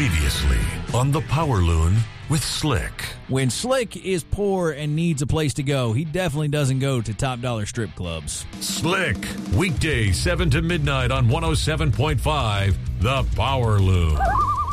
Previously on the Power Loon with Slick. When Slick is poor and needs a place to go, he definitely doesn't go to top dollar strip clubs. Slick, weekdays 7 to midnight on 107.5, the Power Loon.